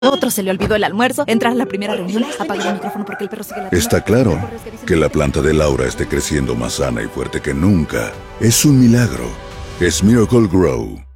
Otro se le olvidó el almuerzo, entrar a la primera reunión, apagar el micrófono porque el perro sigue latiendo. Está claro que la planta de Laura esté creciendo más sana y fuerte que nunca. Es un milagro. Es Miracle Grow.